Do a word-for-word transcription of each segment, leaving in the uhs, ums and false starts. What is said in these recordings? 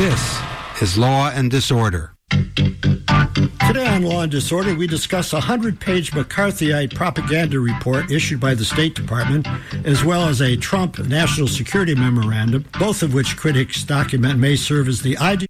This is Law and Disorder. Today on Law and Disorder, we discuss a hundred-page McCarthyite propaganda report issued by the State Department, as well as a Trump national security memorandum, both of which critics document may serve as the ideal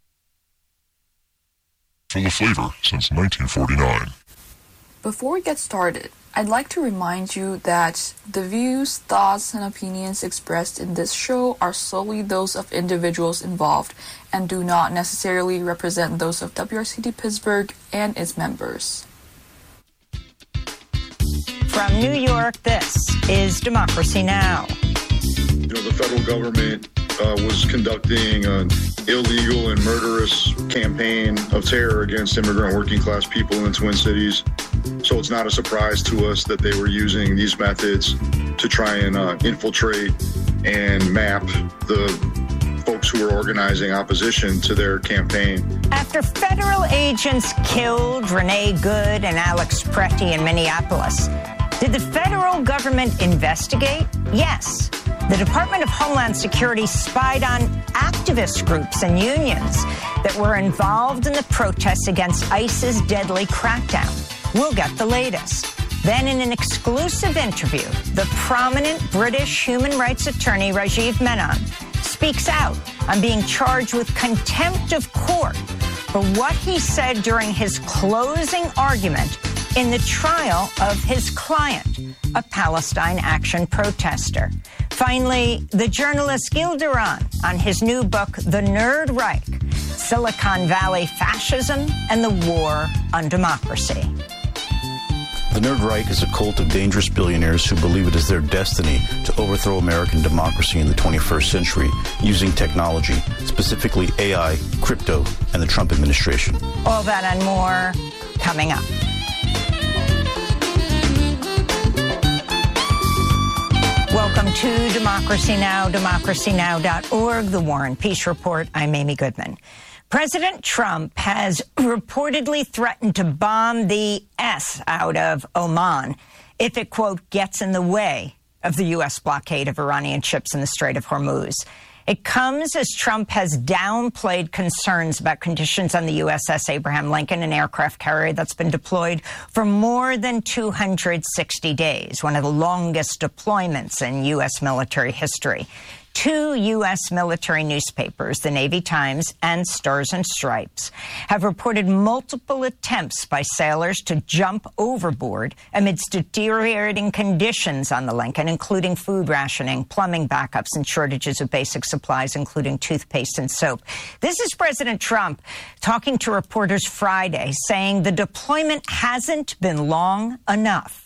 full of flavor since nineteen forty-nine. Before we get started, I'd like to remind you that the views, thoughts, and opinions expressed in this show are solely those of individuals involved and do not necessarily represent those of W R C D Pittsburgh and its members. From New York, this is Democracy Now! You know, the federal government uh, was conducting an illegal and murderous campaign of terror against immigrant working class people in the Twin Cities. So it's not a surprise to us that they were using these methods to try and uh, infiltrate and map the folks who were organizing opposition to their campaign. After federal agents killed Renee Good and Alex Pretty in Minneapolis, did the federal government investigate? Yes. The Department of Homeland Security spied on activist groups and unions that were involved in the protests against ICE's deadly crackdown. We'll get the latest. Then, in an exclusive interview, the prominent British human rights attorney Rajiv Menon speaks out on being charged with contempt of court for what he said during his closing argument in the trial of his client, a Palestine Action protester. Finally, the journalist Gil Duran on his new book, The Nerd Reich, Silicon Valley Fascism and the War on Democracy. The Nerd Reich is a cult of dangerous billionaires who believe it is their destiny to overthrow American democracy in the twenty-first century using technology, specifically A I, crypto, and the Trump administration. All that and more coming up. Welcome to Democracy Now!, democracy now dot org, the War and Peace Report. I'm Amy Goodman. President Trump has reportedly threatened to bomb the S out of Oman if it, quote, gets in the way of the U S blockade of Iranian ships in the Strait of Hormuz. It comes as Trump has downplayed concerns about conditions on the U S S Abraham Lincoln, an aircraft carrier that's been deployed for more than two hundred sixty days, one of the longest deployments in U S military history. Two U S military newspapers, the Navy Times and Stars and Stripes, have reported multiple attempts by sailors to jump overboard amidst deteriorating conditions on the Lincoln, including food rationing, plumbing backups, and shortages of basic supplies, including toothpaste and soap. This is President Trump talking to reporters Friday, saying the deployment hasn't been long enough.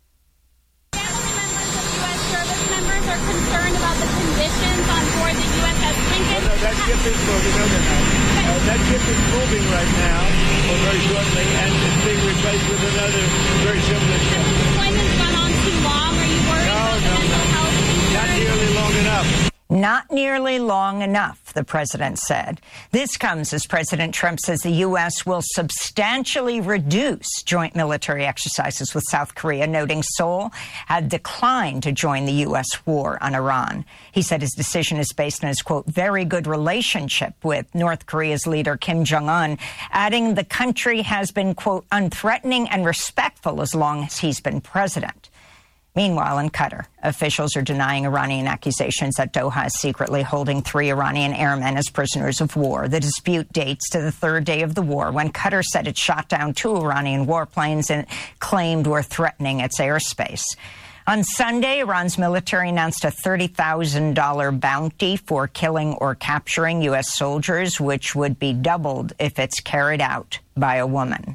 Are concerned about the conditions on board the U S S Lincoln. No, no, that ship is moving. No, no, no. Uh, that ship is moving right now, or very shortly, and it's being replaced with another very similar ship. Has the deployment gone on too long? Are you worried no, about no, the mental no. health concerns? Not nearly long enough. Not nearly long enough, the president said. This comes as President Trump says the U S will substantially reduce joint military exercises with South Korea, noting Seoul had declined to join the U S war on Iran. He said his decision is based on his, quote, very good relationship with North Korea's leader Kim Jong-un, adding the country has been, quote, unthreatening and respectful as long as he's been president. Meanwhile, in Qatar, officials are denying Iranian accusations that Doha is secretly holding three Iranian airmen as prisoners of war. The dispute dates to the third day of the war, when Qatar said it shot down two Iranian warplanes and claimed were threatening its airspace. On Sunday, Iran's military announced a thirty thousand dollars bounty for killing or capturing U S soldiers, which would be doubled if it's carried out by a woman.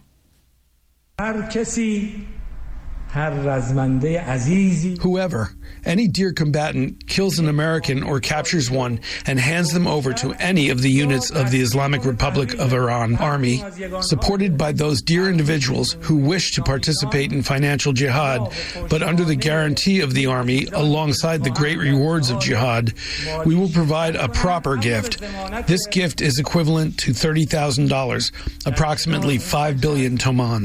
Whoever, any dear combatant, kills an American or captures one and hands them over to any of the units of the Islamic Republic of Iran Army, supported by those dear individuals who wish to participate in financial jihad, but under the guarantee of the Army, alongside the great rewards of jihad, we will provide a proper gift. This gift is equivalent to thirty thousand dollars, approximately five billion tomans.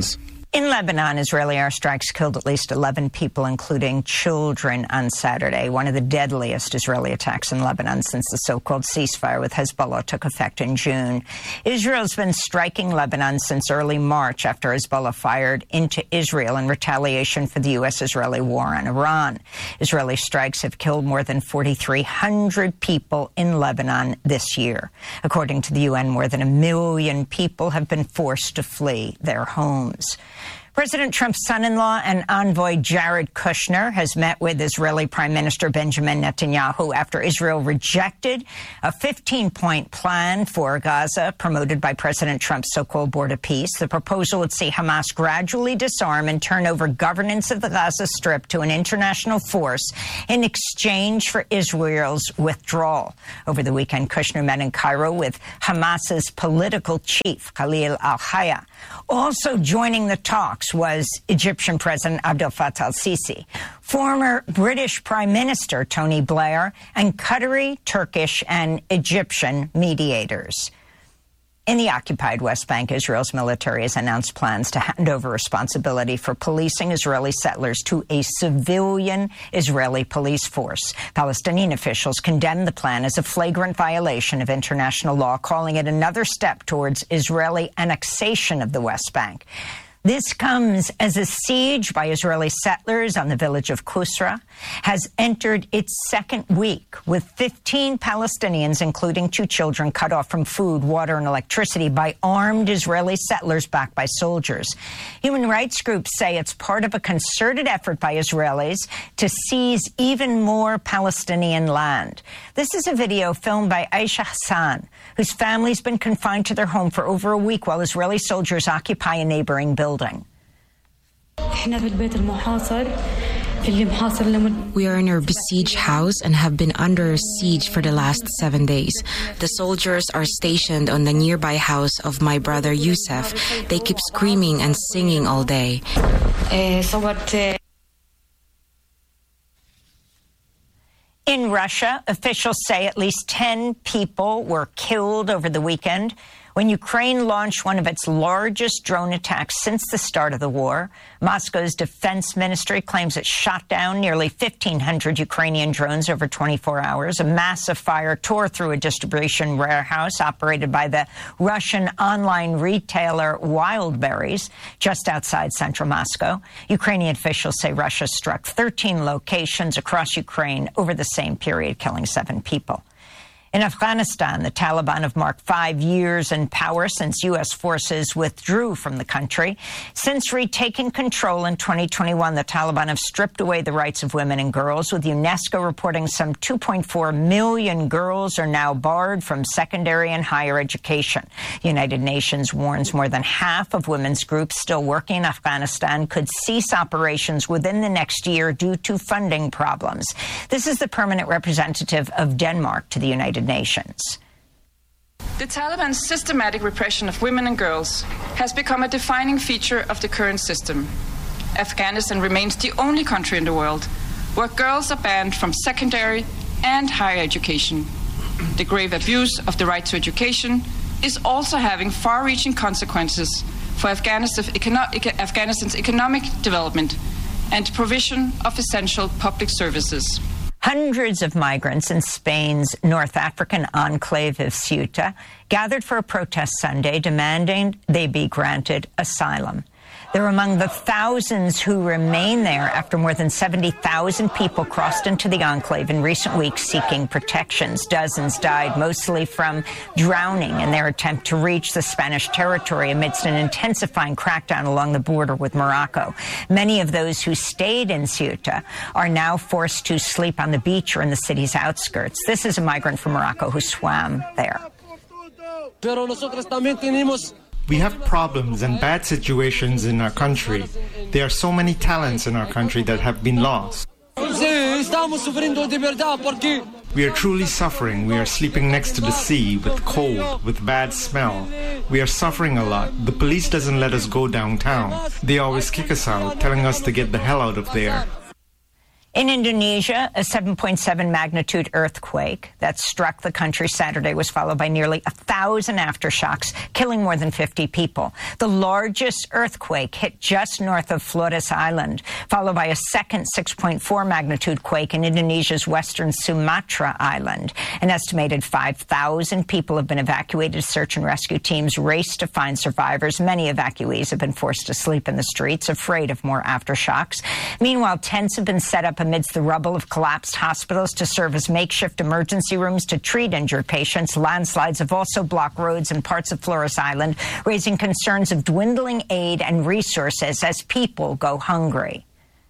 In Lebanon, Israeli airstrikes killed at least eleven people, including children, on Saturday, one of the deadliest Israeli attacks in Lebanon since the so-called ceasefire with Hezbollah took effect in June. Israel's been striking Lebanon since early March after Hezbollah fired into Israel in retaliation for the U S-Israeli war on Iran. Israeli strikes have killed more than forty-three hundred people in Lebanon this year. According to the U N, more than a million people have been forced to flee their homes. President Trump's son-in-law and envoy Jared Kushner has met with Israeli Prime Minister Benjamin Netanyahu after Israel rejected a fifteen-point plan for Gaza promoted by President Trump's so-called border peace. The proposal would see Hamas gradually disarm and turn over governance of the Gaza Strip to an international force in exchange for Israel's withdrawal. Over the weekend, Kushner met in Cairo with Hamas's political chief, Khalil al-Hayya. Also joining the talks was Egyptian President Abdel Fattah al-Sisi, former British Prime Minister Tony Blair, and Qatari, Turkish, and Egyptian mediators. In the occupied West Bank, Israel's military has announced plans to hand over responsibility for policing Israeli settlers to a civilian Israeli police force. Palestinian officials condemned the plan as a flagrant violation of international law, calling it another step towards Israeli annexation of the West Bank. This comes as a siege by Israeli settlers on the village of Kusra has entered its second week, with fifteen Palestinians, including two children, cut off from food, water, and electricity by armed Israeli settlers backed by soldiers. Human rights groups say it's part of a concerted effort by Israelis to seize even more Palestinian land. This is a video filmed by Aisha Hassan, whose family's been confined to their home for over a week while Israeli soldiers occupy a neighboring building. We are in our besieged house and have been under siege for the last seven days. The soldiers are stationed on the nearby house of my brother Youssef. They keep screaming and singing all day. In Russia, officials say at least ten people were killed over the weekend when Ukraine launched one of its largest drone attacks since the start of the war. Moscow's defense ministry claims it shot down nearly fifteen hundred Ukrainian drones over twenty-four hours. A massive fire tore through a distribution warehouse operated by the Russian online retailer Wildberries just outside central Moscow. Ukrainian officials say Russia struck thirteen locations across Ukraine over the same period, killing seven people. In Afghanistan, the Taliban have marked five years in power since U S forces withdrew from the country. Since retaking control in twenty twenty-one, the Taliban have stripped away the rights of women and girls, with UNESCO reporting some two point four million girls are now barred from secondary and higher education. The United Nations warns more than half of women's groups still working in Afghanistan could cease operations within the next year due to funding problems. This is the permanent representative of Denmark to the United Nations. The Taliban's systematic repression of women and girls has become a defining feature of the current system. Afghanistan remains the only country in the world where girls are banned from secondary and higher education. The grave abuse of the right to education is also having far-reaching consequences for Afghanistan's economic development and provision of essential public services. Hundreds of migrants in Spain's North African enclave of Ceuta gathered for a protest Sunday demanding they be granted asylum. They're among the thousands who remain there after more than seventy thousand people crossed into the enclave in recent weeks seeking protections. Dozens died, mostly from drowning in their attempt to reach the Spanish territory amidst an intensifying crackdown along the border with Morocco. Many of those who stayed in Ceuta are now forced to sleep on the beach or in the city's outskirts. This is a migrant from Morocco who swam there. We have problems and bad situations in our country. There are so many talents in our country that have been lost. We are truly suffering. We are sleeping next to the sea with cold, with bad smell. We are suffering a lot. The police doesn't let us go downtown. They always kick us out, telling us to get the hell out of there. In Indonesia, a seven point seven magnitude earthquake that struck the country Saturday was followed by nearly a thousand aftershocks, killing more than fifty people. The largest earthquake hit just north of Flores Island, followed by a second six point four magnitude quake in Indonesia's western Sumatra Island. An estimated five thousand people have been evacuated. Search and rescue teams race to find survivors. Many evacuees have been forced to sleep in the streets, afraid of more aftershocks. Meanwhile, tents have been set up amidst the rubble of collapsed hospitals to serve as makeshift emergency rooms to treat injured patients. Landslides have also blocked roads in parts of Flores Island, raising concerns of dwindling aid and resources as people go hungry.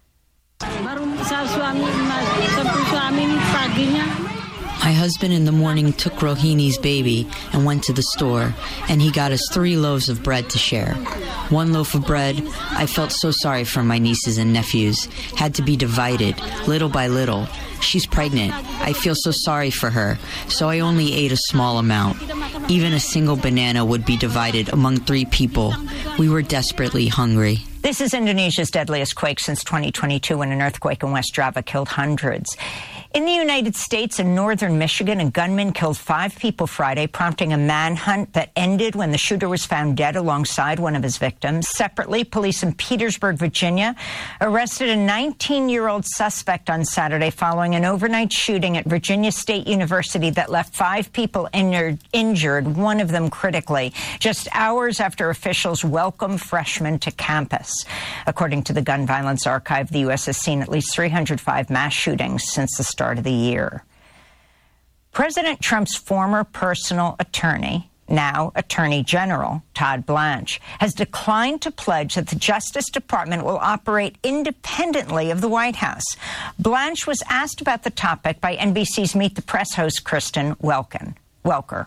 My husband in the morning took Rohini's baby and went to the store, and he got us three loaves of bread to share. One loaf of bread, I felt so sorry for my nieces and nephews, had to be divided, little by little. She's pregnant. I feel so sorry for her, so I only ate a small amount. Even a single banana would be divided among three people. We were desperately hungry. This is Indonesia's deadliest quake since twenty twenty-two, when an earthquake in West Java killed hundreds. In the United States, in northern Michigan, a gunman killed five people Friday, prompting a manhunt that ended when the shooter was found dead alongside one of his victims. Separately, police in Petersburg, Virginia, arrested a nineteen-year-old suspect on Saturday following an overnight shooting at Virginia State University that left five people injured, one of them critically, just hours after officials welcomed freshmen to campus. According to the Gun Violence Archive, the U S has seen at least three hundred five mass shootings since the start of the year. President Trump's former personal attorney, now Attorney General Todd Blanche, has declined to pledge that the Justice Department will operate independently of the White House. Blanche was asked about the topic by N B C's Meet the Press host Kristen Welken. Welker.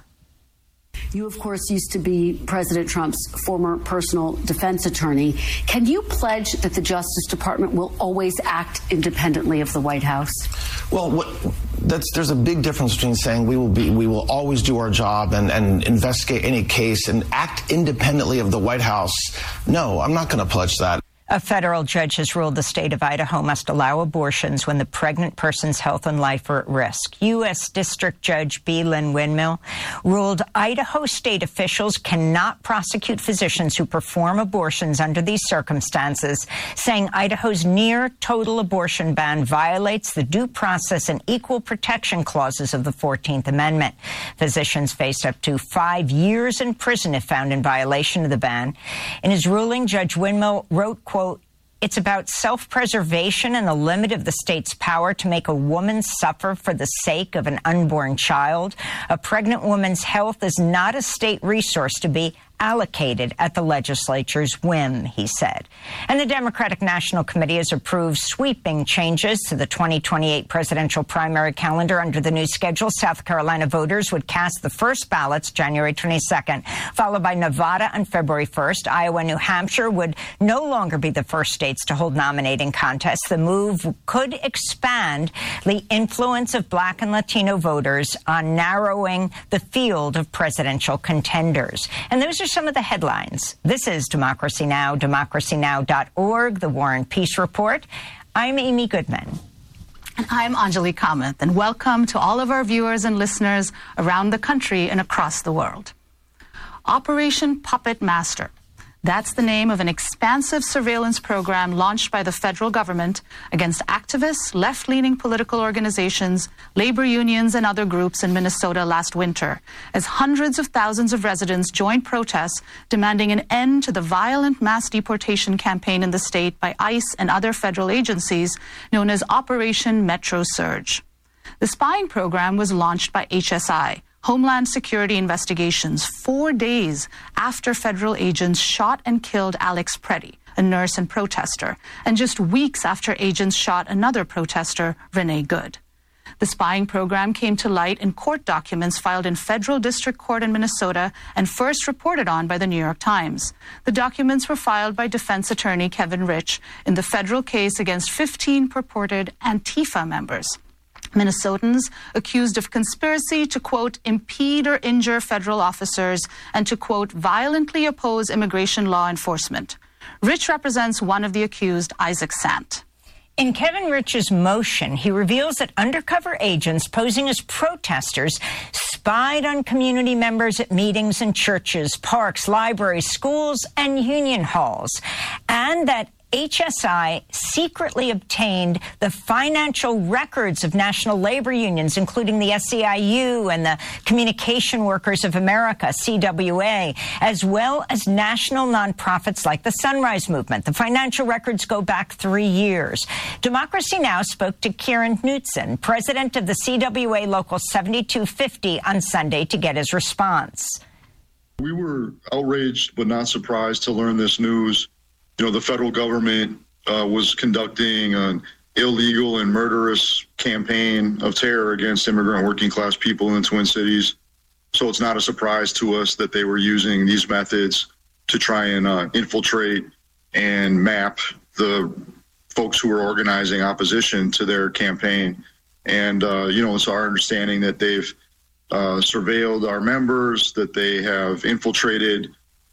You, of course, used to be President Trump's former personal defense attorney. Can you pledge that the Justice Department will always act independently of the White House? Well, what, that's, there's a big difference between saying we will be, we will always do our job and, and investigate any case and act independently of the White House. No, I'm not going to pledge that. A federal judge has ruled the state of Idaho must allow abortions when the pregnant person's health and life are at risk. U S District Judge B. Lynn Windmill ruled Idaho state officials cannot prosecute physicians who perform abortions under these circumstances, saying Idaho's near-total abortion ban violates the due process and equal protection clauses of the fourteenth Amendment. Physicians face up to five years in prison if found in violation of the ban. In his ruling, Judge Windmill wrote, quote, "It's about self-preservation and the limit of the state's power to make a woman suffer for the sake of an unborn child. A pregnant woman's health is not a state resource to be allocated at the legislature's whim," he said. And the Democratic National Committee has approved sweeping changes to the twenty twenty-eight presidential primary calendar. Under the new schedule, South Carolina voters would cast the first ballots January twenty-second, followed by Nevada on February first. Iowa and New Hampshire would no longer be the first states to hold nominating contests. The move could expand the influence of Black and Latino voters on narrowing the field of presidential contenders. And those are some of the headlines. This is Democracy Now!, democracy now dot org, the War and Peace Report. I'm Amy Goodman. And I'm Anjali Kamath, and welcome to all of our viewers and listeners around the country and across the world. Operation Puppet Master. That's the name of an expansive surveillance program launched by the federal government against activists, left-leaning political organizations, labor unions, and other groups in Minnesota last winter, as hundreds of thousands of residents joined protests demanding an end to the violent mass deportation campaign in the state by ICE and other federal agencies known as Operation Metro Surge. The spying program was launched by H S I, Homeland Security Investigations, four days after federal agents shot and killed Alex Preddy, a nurse and protester, and just weeks after agents shot another protester, Renee Good. The spying program came to light in court documents filed in federal district court in Minnesota and first reported on by the New York Times. The documents were filed by defense attorney Kevin Rich in the federal case against fifteen purported Antifa members. Minnesotans accused of conspiracy to, quote, impede or injure federal officers and to, quote, violently oppose immigration law enforcement. Rich represents one of the accused, Isaac Sant. In Kevin Rich's motion, he reveals that undercover agents posing as protesters spied on community members at meetings in churches, parks, libraries, schools, and union halls, and that H S I secretly obtained the financial records of national labor unions, including the S E I U and the Communication Workers of America, C W A, as well as national nonprofits like the Sunrise Movement. The financial records go back three years. Democracy Now! Spoke to Kieran Knutson, president of the C W A Local seventy-two fifty, on Sunday to get his response. We were outraged but not surprised to learn this news. You know, the federal government uh, was conducting an illegal and murderous campaign of terror against immigrant working class people in the Twin Cities. So it's not a surprise to us that they were using these methods to try and uh, infiltrate and map the folks who were organizing opposition to their campaign. And, uh, you know, it's our understanding that they've uh, surveilled our members, that they have infiltrated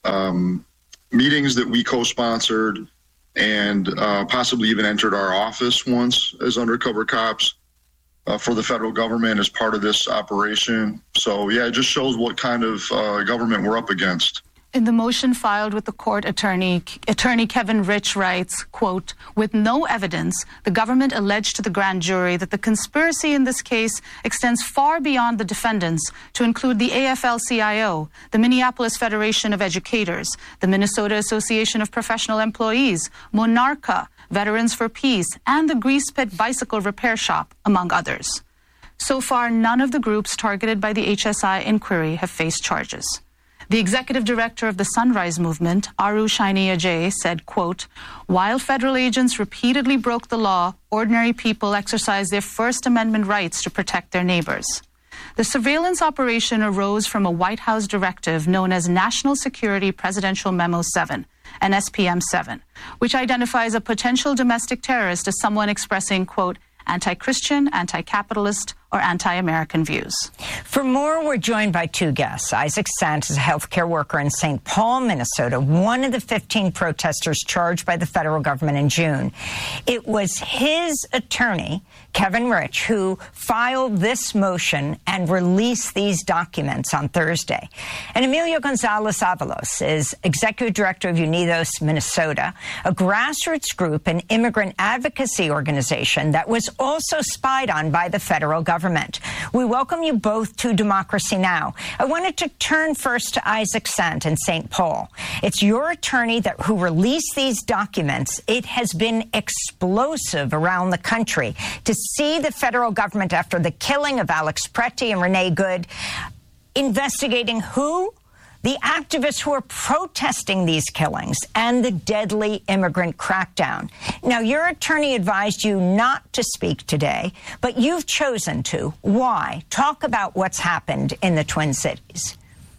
um, meetings that we co-sponsored, and uh, possibly even entered our office once as undercover cops uh, for the federal government as part of this operation. So, yeah, it just shows what kind of uh, government we're up against. In the motion filed with the court attorney, attorney Kevin Rich writes, quote, with no evidence, the government alleged to the grand jury that the conspiracy in this case extends far beyond the defendants to include the A F L C I O, the Minneapolis Federation of Educators, the Minnesota Association of Professional Employees, Monarca, Veterans for Peace, and the Grease Pit Bicycle Repair Shop, among others. So far, none of the groups targeted by the H S I inquiry have faced charges. The executive director of the Sunrise Movement, Aru Shainia Jay, said, quote, while federal agents repeatedly broke the law, ordinary people exercised their First Amendment rights to protect their neighbors. The surveillance operation arose from a White House directive known as National Security Presidential Memo seven, N S P M seven, which identifies a potential domestic terrorist as someone expressing, quote, anti-Christian, anti-capitalist, or anti-American views. For more, we're joined by two guests. Isaac Sant is a healthcare worker in Saint Paul, Minnesota, one of the fifteen protesters charged by the federal government in June. It was his attorney, Kevin Rich, who filed this motion and released these documents on Thursday. And Emilio Gonzalez-Avalos is executive director of Unidos Minnesota, a grassroots group and immigrant advocacy organization that was also spied on by the federal government. We welcome you both to Democracy Now! I wanted to turn first to Isaac Sant in Saint Paul. It's your attorney that who released these documents. It has been explosive around the country to see the federal government, after the killing of Alex Preti and Renee Good, investigating who? The activists who are protesting these killings and the deadly immigrant crackdown. Now, your attorney advised you not to speak today, but you've chosen to. Why? Talk about what's happened in the Twin Cities.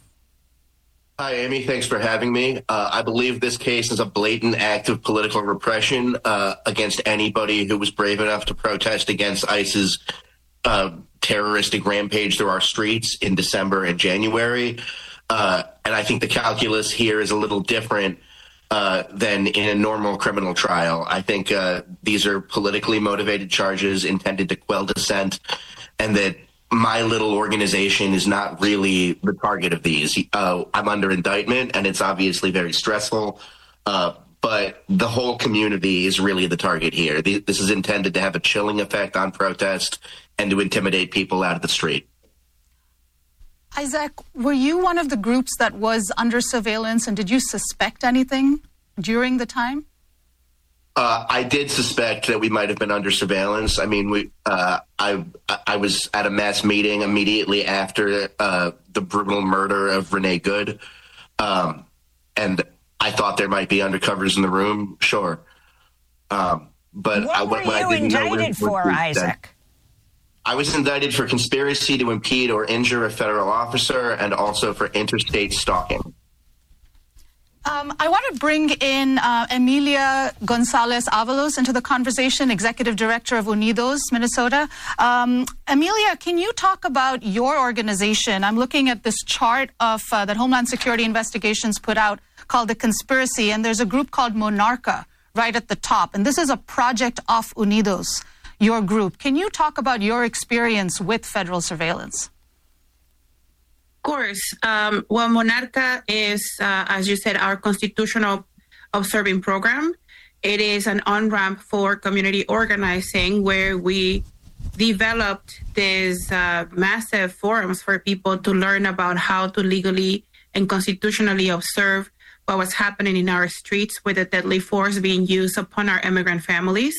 Hi, Amy. Thanks for having me. Uh, I believe this case is a blatant act of political repression uh, against anybody who was brave enough to protest against ICE's uh, terroristic rampage through our streets in December and January. Uh, and I think the calculus here is a little different uh, than in a normal criminal trial. I think uh, these are politically motivated charges intended to quell dissent, and that my little organization is not really the target of these. Uh, I'm under indictment, and it's obviously very stressful, uh, but the whole community is really the target here. This is intended to have a chilling effect on protest and to intimidate people out of the street. Isaac, were you one of the groups that was under surveillance, and did you suspect anything during the time? Uh, I did suspect that we might have been under surveillance. I mean, we, uh, I, I was at a mass meeting immediately after uh, the brutal murder of Renee Good, um, and I thought there might be undercovers in the room. Sure, um, but what I, were what, you what I didn't indicted know for, Isaac? I was indicted for conspiracy to impede or injure a federal officer, and also for interstate stalking. Um, I want to bring in uh, Emilia Gonzalez-Avalos into the conversation, Executive Director of Unidos Minnesota. Um, Emilia, can you talk about your organization? I'm looking at this chart of uh, that Homeland Security Investigations put out called The Conspiracy, and there's a group called Monarca, right at the top. And this is a project of Unidos, your group. Can you talk about your experience with federal surveillance? Of course. Um, well, Monarca is, uh, as you said, our constitutional observing program. It is an on-ramp for community organizing where we developed these uh, massive forums for people to learn about how to legally and constitutionally observe what was happening in our streets with the deadly force being used upon our immigrant families.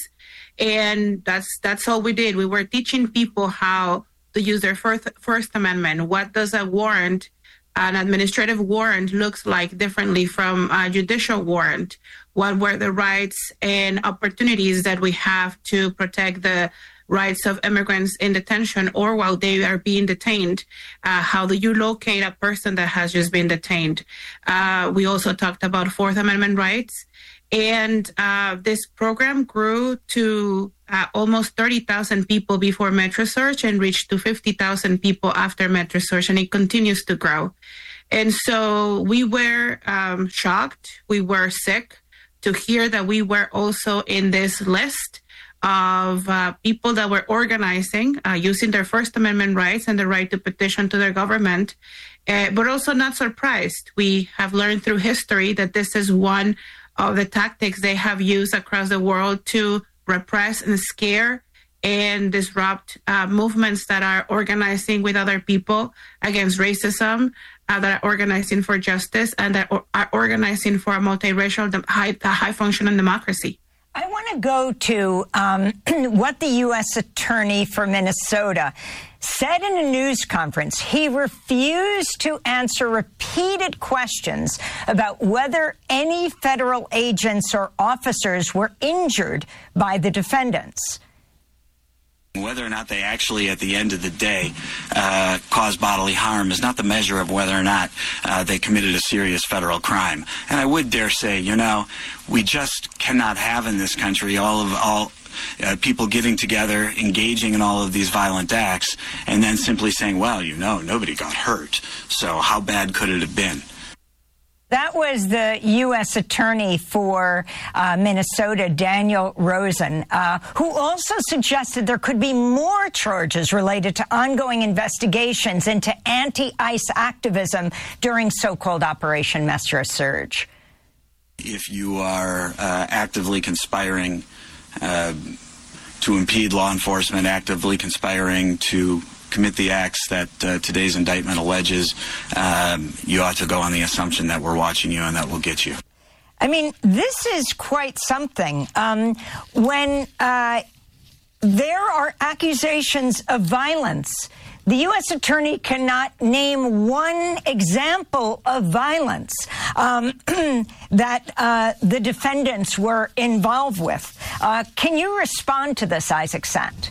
And that's that's all we did. We were teaching people how to use their First, First Amendment. What does a warrant, an administrative warrant, looks like differently from a judicial warrant? What were the rights and opportunities that we have to protect the rights of immigrants in detention or while they are being detained? Uh, how do you locate a person that has just been detained? Uh, we also talked about Fourth Amendment rights. And uh, this program grew to uh, almost thirty thousand people before MetroSearch and reached to fifty thousand people after MetroSearch, and it continues to grow. And so we were um, shocked, we were sick to hear that we were also in this list of uh, people that were organizing, uh, using their First Amendment rights and the right to petition to their government, uh, but also not surprised. We have learned through history that this is one of the tactics they have used across the world to repress and scare and disrupt uh, movements that are organizing with other people against racism, uh, that are organizing for justice, and that are organizing for a multiracial, high, high-functioning democracy. I want to go to um, what the U S Attorney for Minnesota said in a news conference. He refused to answer repeated questions about whether any federal agents or officers were injured by the defendants. Whether or not they actually, at the end of the day, uh, cause bodily harm is not the measure of whether or not uh, they committed a serious federal crime. And I would dare say, you know, we just cannot have in this country all of all uh, people getting together, engaging in all of these violent acts, and then simply saying, well, you know, nobody got hurt, so how bad could it have been? That was the U S Attorney for uh, Minnesota, Daniel Rosen, uh, who also suggested there could be more charges related to ongoing investigations into anti-ICE activism during so-called Operation MetroSearch. If you are uh, actively conspiring uh, to impede law enforcement, actively conspiring to commit the acts that uh, today's indictment alleges, um, you ought to go on the assumption that we're watching you and that we'll get you. I mean, this is quite something. Um, when uh, there are accusations of violence, the U S Attorney cannot name one example of violence um, that uh, the defendants were involved with. Uh, can you respond to this, Isaac Sant?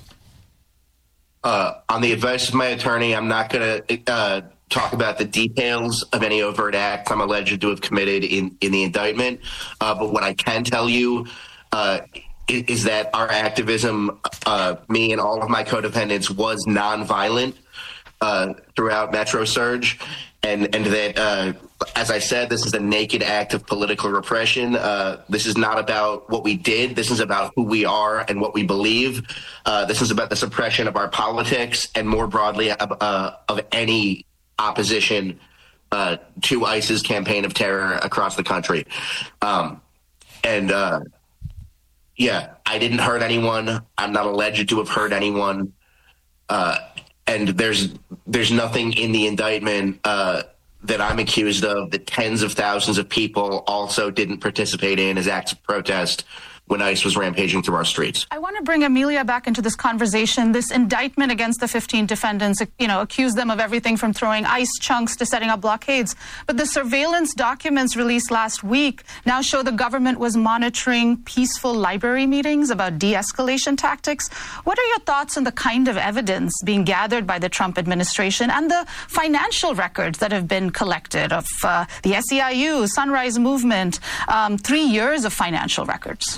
Uh, on the advice of my attorney, I'm not going to uh, talk about the details of any overt acts I'm alleged to have committed in, in the indictment. Uh, but what I can tell you uh, is, is that our activism, uh, me and all of my co-defendants, was nonviolent uh, throughout MetroSearch. And, and that, uh, as I said, this is a naked act of political repression. Uh, this is not about what we did. This is about who we are and what we believe. Uh, this is about the suppression of our politics and, more broadly, of, uh, of any opposition uh, to ICE's campaign of terror across the country. Um, and, uh, yeah, I didn't hurt anyone. I'm not alleged to have hurt anyone. Uh, and there's there's nothing in the indictment uh, that I'm accused of that tens of thousands of people also didn't participate in as acts of protest when ICE was rampaging through our streets. I want to bring Amelia back into this conversation. This indictment against the fifteen defendants, you know, accused them of everything from throwing ice chunks to setting up blockades. But the surveillance documents released last week now show the government was monitoring peaceful library meetings about de-escalation tactics. What are your thoughts on the kind of evidence being gathered by the Trump administration and the financial records that have been collected of uh, the S E I U, Sunrise Movement, um, three years of financial records?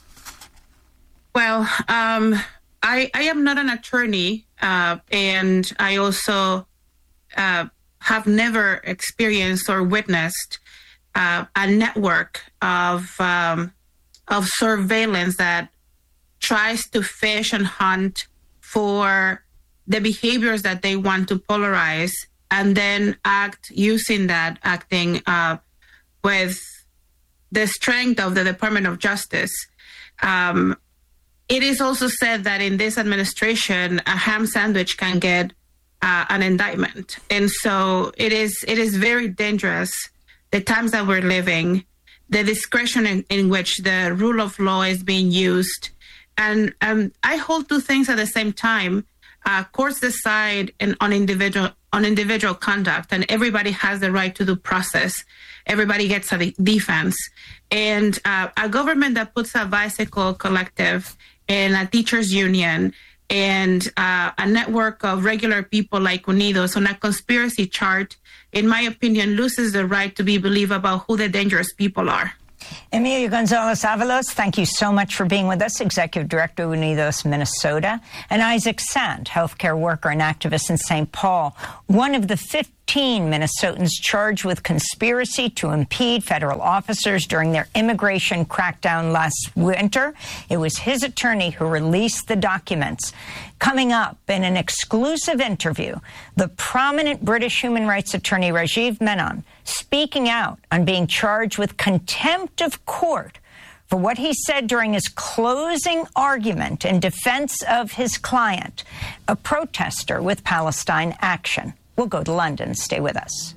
Well, um, I, I am not an attorney, uh, and I also uh, have never experienced or witnessed uh, a network of um, of surveillance that tries to fish and hunt for the behaviors that they want to polarize and then act using that, acting uh, with the strength of the Department of Justice. Um, it is also said that in this administration, a ham sandwich can get uh, an indictment. And so it is it is very dangerous, the times that we're living, the discretion in, in which the rule of law is being used. And um, I hold two things at the same time. Uh, courts decide in, on individual on individual conduct, and everybody has the right to due process. Everybody gets a defense. And uh, a government that puts a bicycle collective and a teachers union and uh, a network of regular people like Unidos on a conspiracy chart, in my opinion, loses the right to be believed about who the dangerous people are. Emilia Gonzalez-Avalos, thank you so much for being with us, Executive Director of Unidos Minnesota, and Isaac Sand, healthcare worker and activist in Saint Paul, one of the fifteen Minnesotans charged with conspiracy to impede federal officers during their immigration crackdown last winter. It was his attorney who released the documents. Coming up in an exclusive interview, the prominent British human rights attorney Rajiv Menon speaking out on being charged with contempt of court for what he said during his closing argument in defense of his client, a protester with Palestine Action. We'll go to London. Stay with us.